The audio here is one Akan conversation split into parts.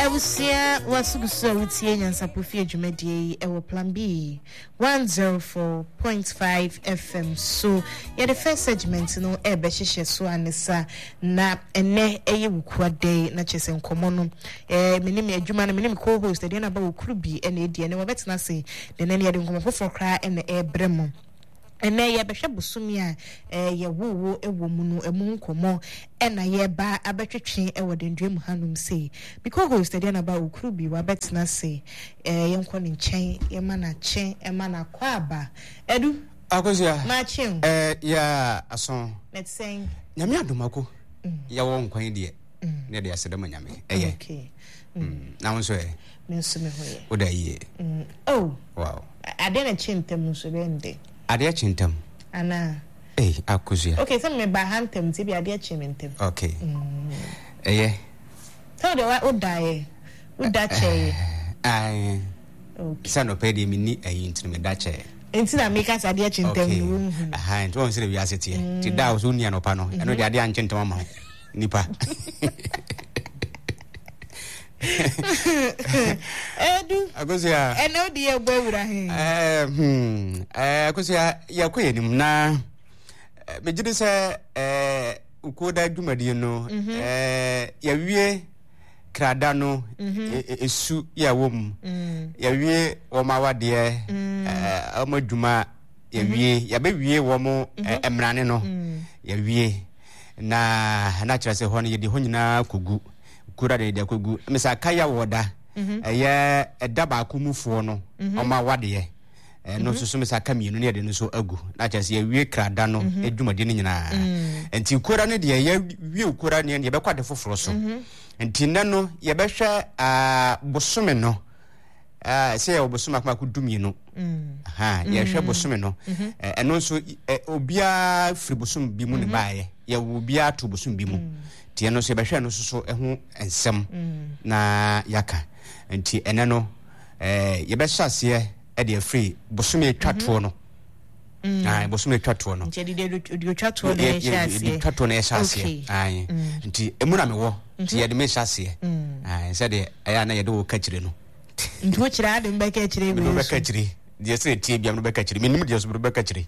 Abusia wasuguso wutie nyansapofi adwumadie ewo plan B 104.5 FM so the first segment no ebe hihye so anesa na ene eye wukuade na chese nkomo no menim adwuma na menim co-host de na ba wukuru bi ene die ne wobetena se de na ne de nkomo foforo kra ene ebremo ene ye behwe busumi a ye wowo ewo mu no emu nkomo ena ye ba abetwetwe ewo dendwem hanum sei because host dey na ba okuru bi wa betna sei ye nko ne nchen ye mana chen e mana kwa aba edu akosia ma chen ya ason let's say nyame adomako ya wo nkwan de ne de asedama nyame okay na won so me nso me hoye oda ye oh wow ade na chintem so be nde ade chintam ana akosia okay so me ba hantem ti bi ade chimentem okay so de wa odaye odache ai okay sano pedi mini ntini me dache entina make us ade chintem no aha nto won se wi asete ti da so nia no pa no eno de ade anchintem ama nipa edu akosia eno di egbawura he akosia yakoye nim na mejide se ukoda dwumadi no yawie krada no esu ya wom yawie womawade amadwuma yawie yabewie womo emrane no yawie na kire se ho no yedi ho nyina kogu kura de kogu mesa kaya woda eye edaba akumufo no oma wade no so mesa kamienu ne de no so agu na kire ye wie krada no edwumade ne nyina enti kura ne de ye wie kura ne ye bekwade foforo so enti nano ye behwe bosome no se ye bosome akma kudumi no ye hwe bosome no eno so obia firi bosome bi mu ne baaye ye wo bia to bosome bi mu tie no se behwe no so eho ensem na yaka enti ene no ye be hyase e de free bosome twato no bosome twato no nti de twato no hyase twato no hyase nti emuna mewo nti ye de me hyase se de aya na ye de wo kachire no nti wo kira ade mbeka kire me be kachire de se tie bia no be kachire menim de so be kachire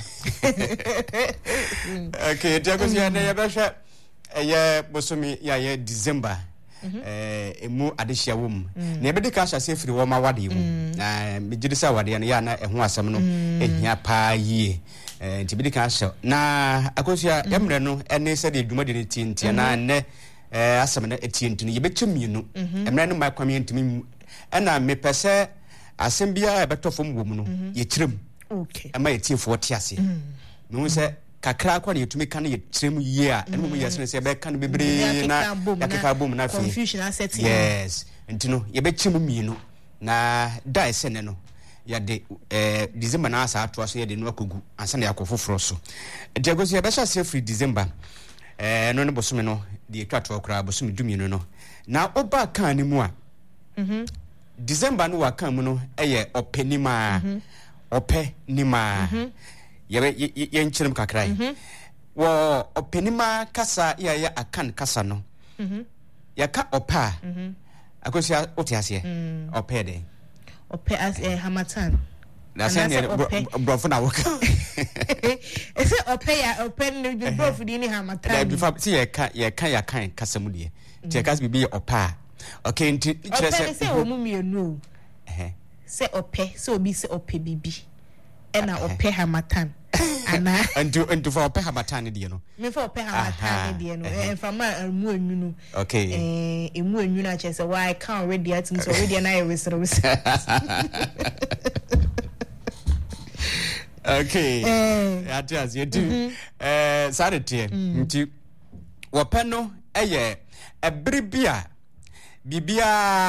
okay diagosi ya na ye be hwa eye bosomi ya ye December emu adehia wom na ebedi ka hyase firi wo ma wade mu na megidisa wade no ya na eho asem no ehia pa yie nti bedi ka hye na akosia yemre no ene se de dwuma de tintia na ne asem na etientinu yebechemienu emre no ma kwame ntimi ena mepese asem bia ebetofom wom no ye kirem okay ama yetiefo tiase no se kakra kwa yetumi kan yetrem yie a eno mu yesene se be kan bebre na yakeka bom na fe confusion asset yes ntino ye be chim mienu na da esene no ya de December na asa ato aso ye de no akogu ansa na yakofoforo so diagosi ye be sha se free December no ne bosome no de etwato okra bosome dumienu no na oba kan ni mu a December no wa kan mu no eye openima openima ye nchirem kakrai wo openima kasa ya akan kasa no ya ka opa akosia otiase opede ope as hamatan na say brofo na woka ese ope ya open no brofo di ni hamatan na before see ya kan kasa mu de tie kasa bibi opa okay nti kire se o mu mienu se ope se obi se ope bibi ena ope hamatan ana and for ope hamatan de no me for ope hamatan de no from mu anwunu okay emu anwunu a chese why can already at so already na e wesere okay atias you do sarete nti wope no eye ebribia bibia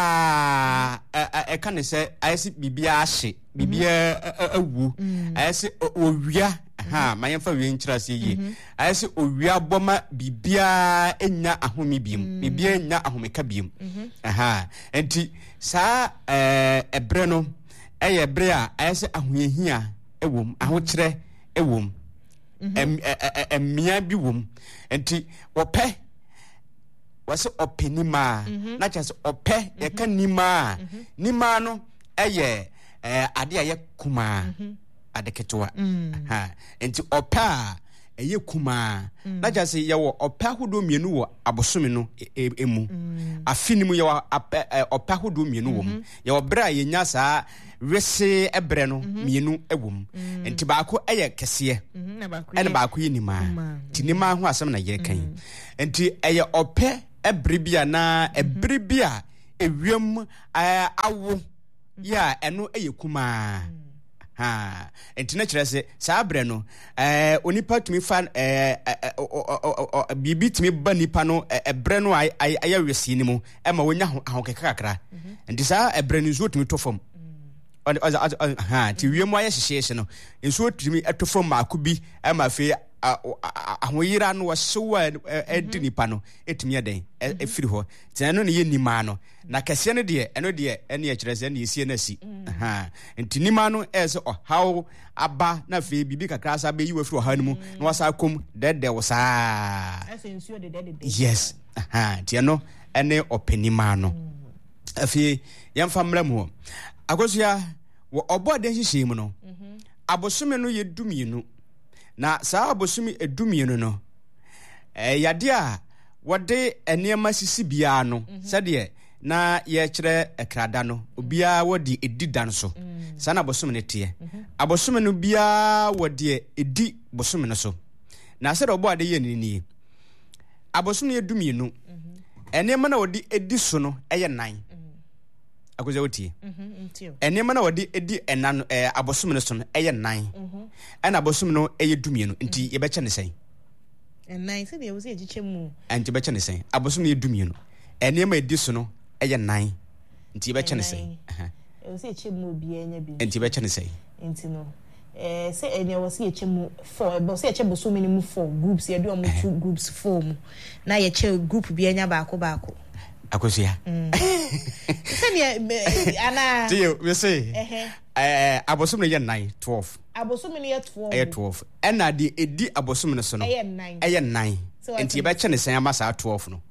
kan se ayesi bibia ahye bibia awu ayesi owia mayemfa wie nkyirase yi ayesi owia boma bibia enya ahomi biem bibia enya ahomeka biem enti saa ebre no eye bre a ayesi ahoyehia ewom ahokyere ewom emia bi wom enti wope wase openima na chase ope ye ka nima nima no eye ade aye kuma adeketewa ha enti opa eye kuma na chase ye wo opa hodo mienu wo abosome no emu afinimu ye opa hodo mienu wo ye obra ye nya saa wese ebre no mienu ewum enti baako eye kese ene baako ye nima ti nima ho asem na ye kan enti eye ope ebribia na ebribia ewiem awo ya eno eye kuma ha enti na kire se saa bre no onipa tumi fa bibi tumi ba nipa no ebre no aya wesi ni mu e ma wonya ahokeka kakra enti saa ebre ni zo tumi tofom ha ti wiem aya hyehye no nso tumi atofom makobi e ma fe ahoyira no wahyewa edi nipa no etumi eden efiri ho tena no ye nima no na kese no de eno de ene ya kire se ne yesie na si enti nima no ese how aba na fe bibi kakra sa be yiwa firi ho hanumu na wasa kom dede wo sa esensuo de yes tena no ene openima no afi yamfa mramu agosia wo obode hihye mu no abosome no ye dumienu na saa abosumi edumienu no yade a wode enema sisi bia no sede na ye kire ekrada no obia wodi edidan so saa na abosumi ne tie abosumi no bia wode edi bosumi no so na sede obo ade ye nini abosumi edumienu enema na wodi edi so no eye nan akoze wotie enema na wodi edi enan abosumi no so no eye nan ana abosumi no eye dumienu nti ye beche ne sen enan se de wo se egichemu anti beche ne sen abosumi ye dumienu enema edi so no eye nan nti ye beche ne sen wo se echemu bi enya bi nti beche ne sen nti no se enya wo se echemu 4 bo se echemu so many mu 4 groups ye do am 2 groups 4 mu na ye che group bi enya baako akosia sene ana tiyo we say abosom ne ye 9 12 abosom ne ye 12 ye 12 ena de edi abosom ne so no eye 9 enti ye be che ne san amasa 12 no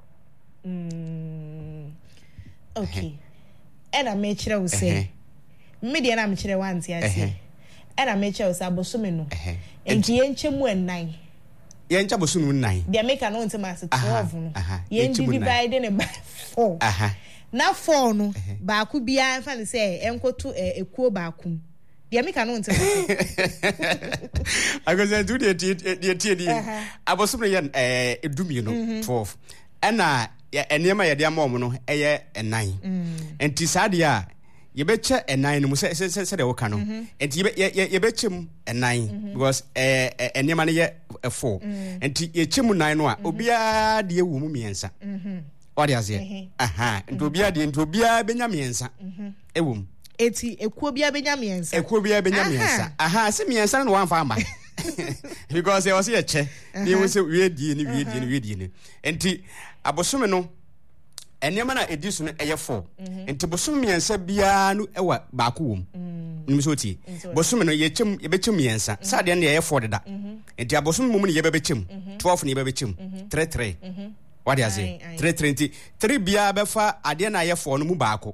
okay ena me kire wo say media na me kire wanti ase ena me kire wo say abosom no enti ye nchemu 9 ye ncha bosu nu 9 dia make no ntem as 12 no ye divide ne by 4 na 4 no baako bia fa ne say enkoto ekuo baako dia make no ntem agoze do die abosu ne ye edumi no 12 ana enema ye dia mom no eye 9 enti sade a ye beche 9 no se de wo ka no enti ye bechem 9 because enema ne ye 4 enti ye chemu 9 no a obia de ewu mu miensa what is it enti obia de enti obia benya miensa ewu eti ekuo bia benya miensa se miensa no wan fa ama because was ye che ni wo se we die ni enti abosome no enema na edisu no eye 4 enti bosom miensa bia no ewa baako wom nim so tie bosom no ye bechem miensa sade ne eye 4 deda enti abosom mum ne ye bechem 12 ne ye bechem 3 what is it 3 3 bia befa ade na eye 4 no mu baako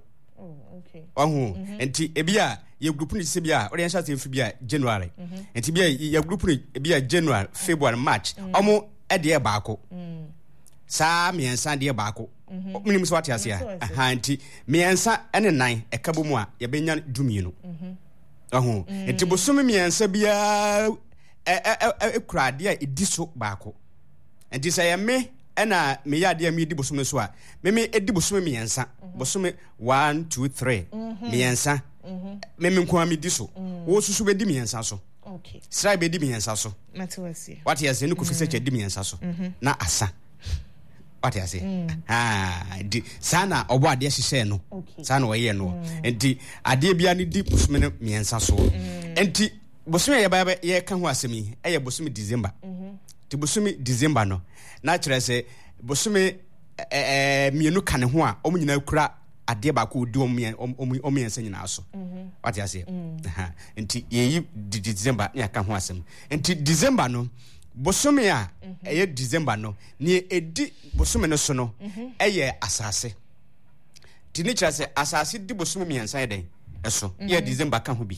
enti ebia ye group ni se bia ore yansa se fi bia January enti bia ye group ni bia January February March omo ede e baako saa miensa de baako minim so ate ase nti miensa ene 9 ekabo mu a ye benya dumienu enti bosom miensa bia ekurade a edi so baako enti say ye me ena me yade am edi bosom so a me edi bosom miensa bosom 1 2 3 miensa me nko am edi so wo susu be di miensa so okay sra be di miensa so matwasi what you say no ko fi se che di miensa so na asa what you say di sana obo ade hye no sana wo ye no enti ade bia ne di bosom ne miensa so enti bosom ye ba ye ka ho asemi eye bosom December ti bosom December no na kire se bosom mienu ka ne ho a omu nyina kura ade ba ko di omu yensa nyina so what you say enti ye December ne ka ho asem enti December no bosome a eye December no ne edi bosome no so no eye asase tini kira se asase di bosome miensa yeden eso ye December ka ho bi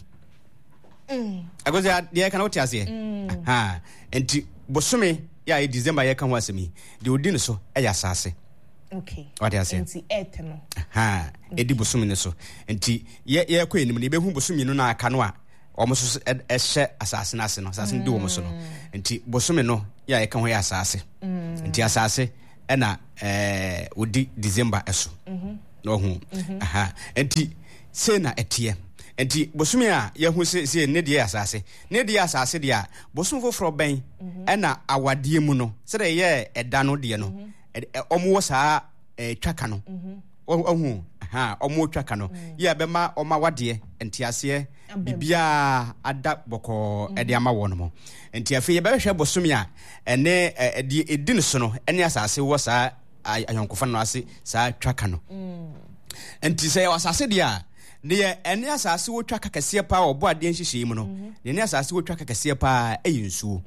agoze de ka na wote ase ha enti bosome ya ye December ye ka ho asemi de odi ne so eye asase okay what you say enti et no ha edi bosome ne so enti ye ko enim ne be hu bosome no na aka no a omoso ehye asase na ase no asase ndi omoso no enti bosome no ya ye ka ho ya asase enti asase na odi December eso no hu aha enti se na etie enti bosome a ye hu se ne de asase dia bosome foforo ben na awade mu no se de ye eda no de no omo saa twaka no ohu aha omo twaka no ye be ma oma wade entiase bibia ada boko ede ama wono mo enti afi ye be hwe bosome a ene edin so no ene asase wo saa ayonkofa no ase saa twaka no enti se asase dia ne ene asase wo twaka kase pa obo ade nhihye mu no ne asase wo twaka kase pa eyinsuo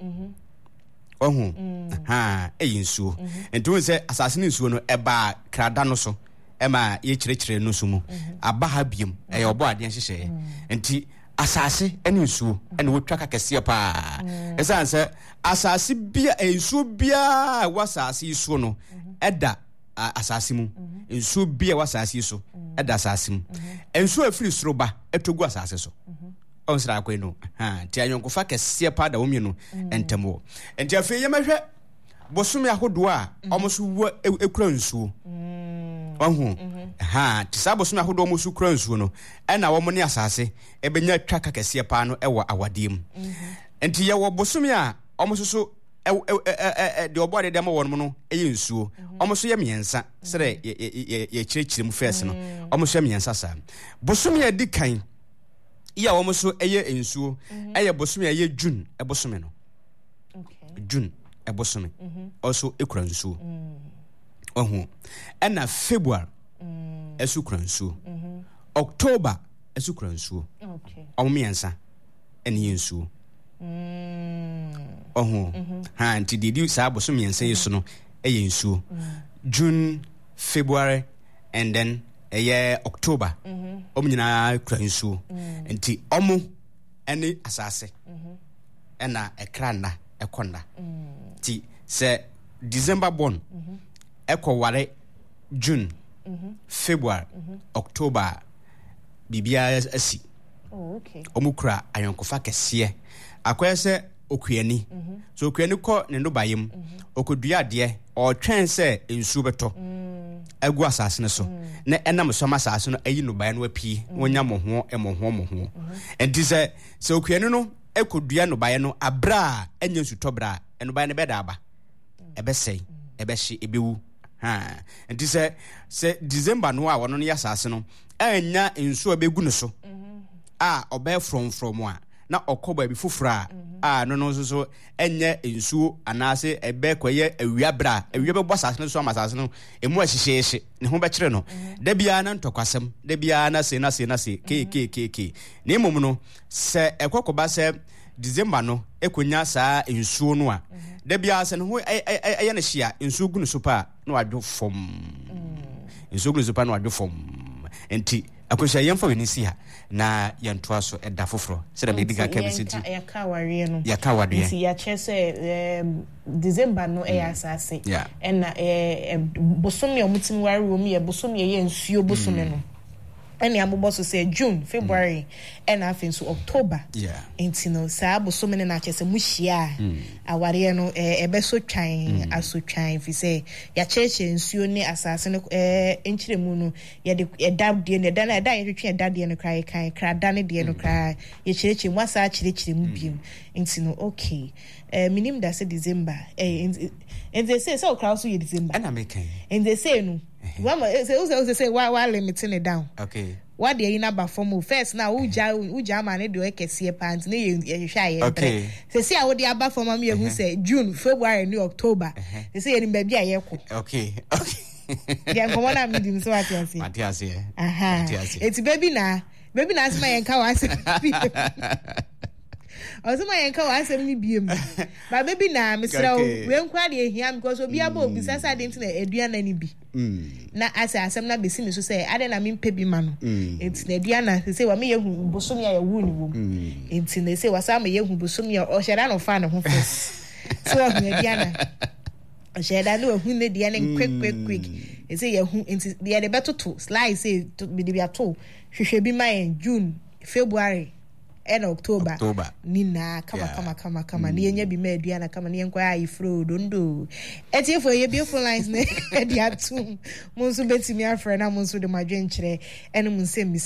ohu ha eyinsuo enti won se asase ne nsuo no eba krada no so ema ye kirekire no so mu aba ha biem e obo ade nhihye enti asase ene nsuo ene wo twaka kase pa esa nse asase bia ensuo bia wasase isuo no eda asase mu ensuo bia wasase so eda asase mu ensuo afiri soroba etogu asase so on sra akwe no ha ti anyonkofa kase pa da womie no entemo enti afi ye mehwe bosome ahodo a omoso wo ekura nsuo ohu ha ti sa bosome ahodo omoso kura nsuo no ena wo mo ne asase ebenya twaka kase pa no ewo awadiem enti ye wo bosome a omoso so de obode dem won mo no eye nsuo omoso ye miensa sere ye kirikiri mu fese no omoso ye miensa sa bosome ya dikan ya omoso eye nsuo eye bosome eye June ebosome no okay June ebosome also ekura nsuo ohu ena February esukura nsuo October esukura nsuo okay omiensa ene nsuo ohu ha nti didi sa bosome yensa yeso no eye nsuo June February and then October omnyina kura nsuo nti omo ene asase ena ekrana ekonda ti se December born ekoware June February October bibia asi okay omukura ayonkofa kese akwese okuani so okuani ko ne ndo bayem okodua de o twen se ensu beto agu asase ne so na enam so masase no ayi no baye no apie wonya moho emoho enti se okuani no ekodua no baye no abra anya nsuto bra eno baye ne beda aba ebesei ebehye ebewu ha enti se December no a wono no yasase no anya ensu abegu ne so a obey from a na okoba bi fufura a no so enye ensuo anase ebe koye awia bra awia be bosase no so amasase no emu ahyehye ne ho be kire no da bia na ntokwasem da bia na se ke ne mom no se ekokoba se December no ekonya saa ensuo no a da bia se ne ho eye ne hia ensuo gu no so pa na wadwo fom ensuo gu no so pa na wadwo fom enti akwesha yemfa weni si ha na yantoa so eda foforo se da mediga ka bisiti ya ka ware no ya ka ware nti ya chese December no e asase na bosome omutim ware wo mi e bosome ye nsuo bosome no ene ambo so say June February and afin so October enti no sa bosome ne na chese muhia aware no ebe so twan aso twan fi say ya cheche nsuo ne asase no enchire mu no ye de dab de ne da na da ye twa da de no krai kan krada ne de no krai ye cheche mu asa chire mu biem enti no okay minim da say December and they say so crowd so ye December and American and they say no one say why limiting it down okay what the ina ba form first now uja man e do ekese pant na ye hwa ye okay say I would aba form am ye hu say June February and October they say in baby aye ko okay ya ko na mi dim so atiase aha eti baby na asma ye nka wa say Ozuma yenka wa asem ni biem. Ba baby na misra we nkwa de ehia because obi aba obi sasa de ntina aduana ni bi. Na asa asem na besi mi so say ade na mempe bi ma no. Enti na aduana say wa me yehu bosom ya wu ni wo. Enti na say wasa me yehu bosom ya o sheda no fa ne ho first. So aduana sheda no hu ne dia ne quick. E say yehu enti dia de betoto slice say to be de biato hwehwe bi ma en June February and October. Nina kama ni yenye bi ma aduana kama ni enkwa ayifro dondo. Etie for ye beautiful lines ne dia tum. Monso betimi afra na monso de madwen kire ene mun se